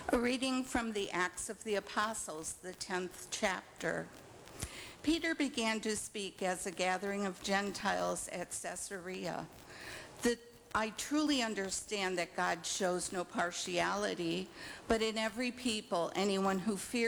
A reading from the Acts of the Apostles, the 10th chapter. Peter began to speak as a gathering of Gentiles at Caesarea. I truly understand that God shows no partiality, but in every people, anyone who fears